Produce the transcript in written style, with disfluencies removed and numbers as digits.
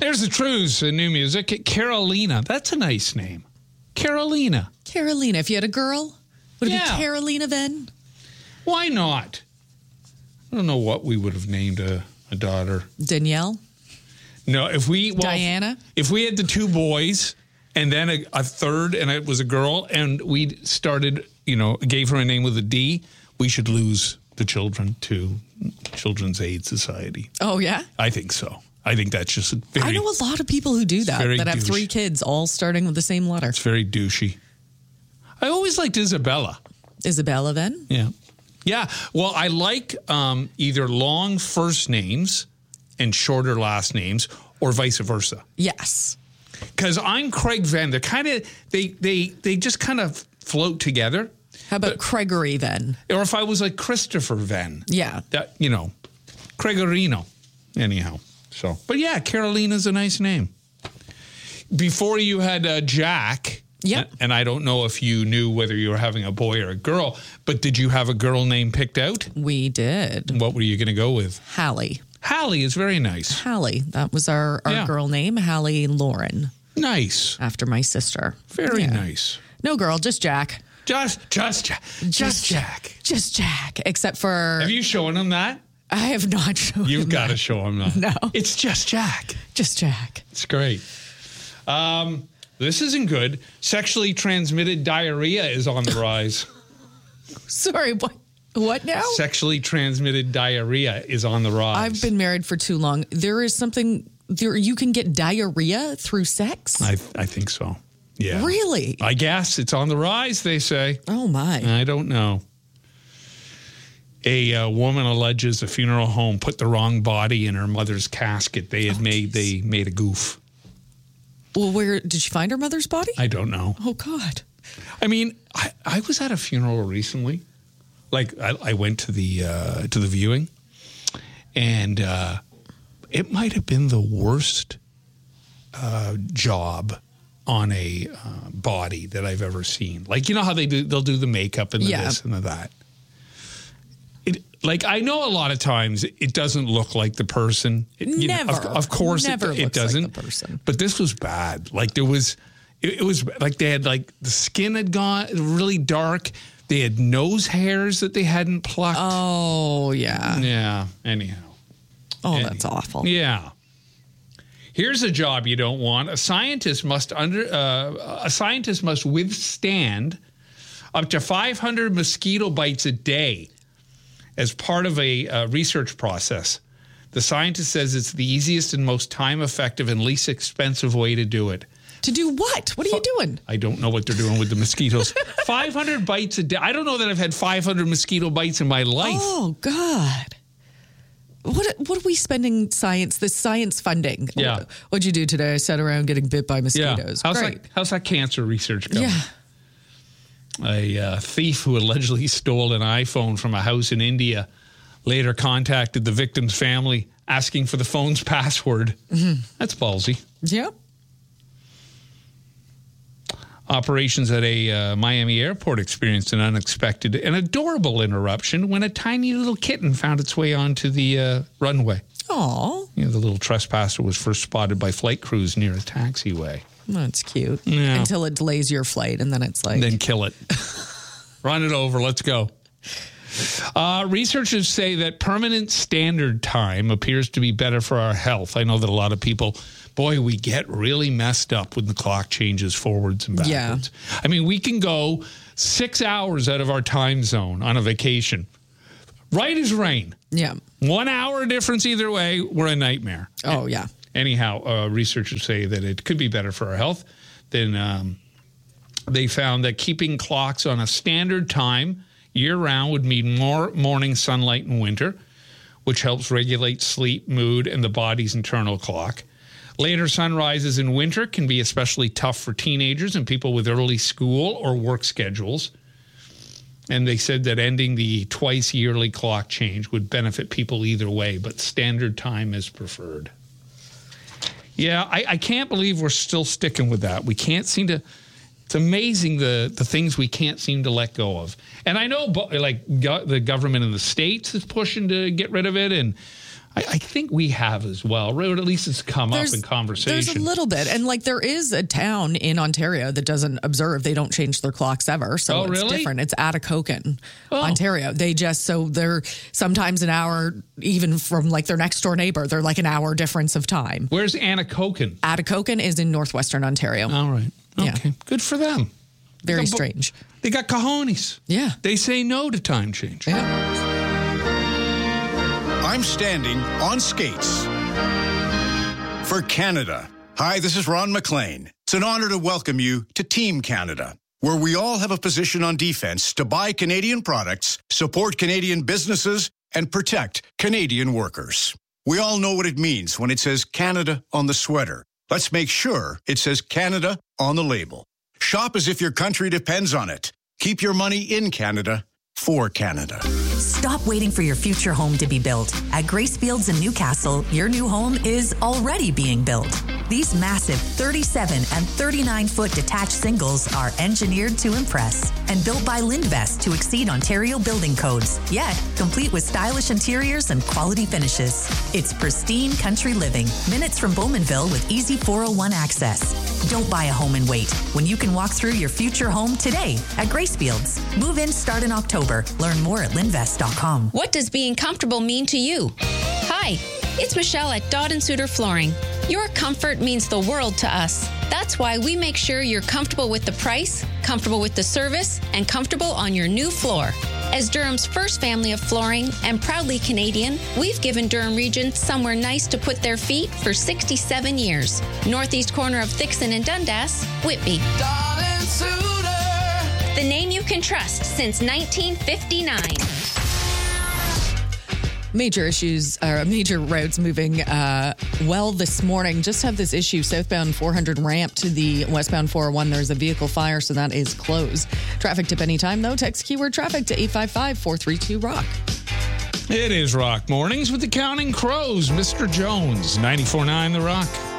There's the Trues, new music. Carolina. That's a nice name. Carolina. Carolina. If you had a girl, would it be Yeah. Carolina then? Why not? I don't know what we would have named a daughter. Danielle? No, Diana? If we had the two boys and then a third and it was a girl and we started, gave her a name with a D, we should lose the children to Children's Aid Society. Oh, yeah? I think so. I think that's just I know a lot of people who do that have 3 kids all starting with the same letter. It's very douchey. I always liked Isabella. Isabella then? Yeah. Yeah. Well, I like either long first names and shorter last names or vice versa. Yes. Because I'm Craig Venn. They're kind of, they just kind of float together. How about Gregory then? Or if I was like Christopher Venn. Yeah. That, Gregorino. Anyhow. So, but yeah, Carolina's a nice name. Before you had Jack. Yep. And I don't know if you knew whether you were having a boy or a girl, but did you have a girl name picked out? We did. What were you going to go with? Hallie. Hallie is very nice. Hallie. That was our girl name, Hallie Lauren. Nice. After my sister. Very nice. No girl, just Jack. Just Jack. Just Jack. Just Jack. Except for... Have you shown him that? I have not shown him You've got to show him that. No. It's just Jack. Just Jack. It's great. This isn't good. Sexually transmitted diarrhea is on the rise. Sorry, what now? Sexually transmitted diarrhea is on the rise. I've been married for too long. There is something... you can get diarrhea through sex? I think so. Yeah. Really? I guess it's on the rise, they say. Oh, my. I don't know. A woman alleges a funeral home put the wrong body in her mother's casket. They made a goof. Well, where did she find her mother's body? I don't know. Oh, God. I mean, I was at a funeral recently. Like I went to the viewing, and it might have been the worst job on a body that I've ever seen. Like, you know how they'll do the makeup and the this and the that. Like, I know a lot of times it doesn't look like the person. Of course it doesn't. Like the person. But this was bad. Like, it was like they had, like, the skin had gone really dark. They had nose hairs that they hadn't plucked. Oh, yeah. Yeah. Anyhow. That's awful. Yeah. Here's a job you don't want. A scientist must withstand up to 500 mosquito bites a day as part of a research process. The scientist says it's the easiest and most time-effective and least expensive way to do it. To do what? What are you doing? I don't know what they're doing with the mosquitoes. 500 bites a day. I don't know that I've had 500 mosquito bites in my life. Oh, God. What are we spending the science funding? Yeah. What'd you do today? I sat around getting bit by mosquitoes. Yeah. How's that cancer research going? Yeah. A thief who allegedly stole an iPhone from a house in India later contacted the victim's family asking for the phone's password. Mm-hmm. That's ballsy. Yep. Operations at a Miami airport experienced an unexpected and adorable interruption when a tiny little kitten found its way onto the runway. Aw. The little trespasser was first spotted by flight crews near a taxiway. That's cute. Yeah. Until it delays your flight, and then it's like... Then kill it. Run it over. Let's go. Researchers say that permanent standard time appears to be better for our health. I know that a lot of people, we get really messed up when the clock changes forwards and backwards. Yeah. I mean, we can go 6 hours out of our time zone on a vacation. Right as rain. Yeah. 1 hour difference either way, we're a nightmare. Oh, yeah. Anyhow, researchers say that it could be better for our health. Then they found that keeping clocks on a standard time year-round would mean more morning sunlight in winter, which helps regulate sleep, mood, and the body's internal clock. Later sunrises in winter can be especially tough for teenagers and people with early school or work schedules. And they said that ending the twice-yearly clock change would benefit people either way, but standard time is preferred. Yeah, I can't believe we're still sticking with that. We can't seem to... It's amazing the things we can't seem to let go of. And I know the government in the States is pushing to get rid of it. And I think we have as well, right? Or at least it's come up in conversation. There's a little bit. And like there is a town in Ontario that doesn't observe. They don't change their clocks ever. So it's different. It's Atikokan, Ontario. They're sometimes an hour even from like their next door neighbor. They're like an hour difference of time. Where's Atikokan? Atikokan is in northwestern Ontario. All right. Okay. Yeah. Good for them. Very strange. They got cojones. Yeah. They say no to time change. Yeah. I'm standing on skates for Canada. Hi, this is Ron McLean. It's an honor to welcome you to Team Canada, where we all have a position on defense to buy Canadian products, support Canadian businesses, and protect Canadian workers. We all know what it means when it says Canada on the sweater. Let's make sure it says Canada on the label. Shop as if your country depends on it. Keep your money in Canada for Canada. Stop waiting for your future home to be built. At Grace Fields in Newcastle, your new home is already being built. These massive 37 and 39-foot detached singles are engineered to impress and built by Lindvest to exceed Ontario building codes, yet complete with stylish interiors and quality finishes. It's pristine country living, minutes from Bowmanville with easy 401 access. Don't buy a home and wait when you can walk through your future home today at Grace Fields. Move-ins start in October. Learn more at Lindvest.com. What does being comfortable mean to you? Hi, it's Michelle at Dodd & Suter Flooring. Your comfort means the world to us. That's why we make sure you're comfortable with the price, comfortable with the service, and comfortable on your new floor. As Durham's first family of flooring and proudly Canadian, we've given Durham Region somewhere nice to put their feet for 67 years. Northeast corner of Thixon and Dundas, Whitby. Dodd & Suter. The name you can trust since 1959. Major roads moving well this morning. Just have this issue, southbound 400 ramp to the westbound 401. There's a vehicle fire, so that is closed. Traffic tip anytime, though. Text keyword traffic to 855-432-ROCK. It is Rock Mornings with the Counting Crows, Mr. Jones, 94.9 The Rock.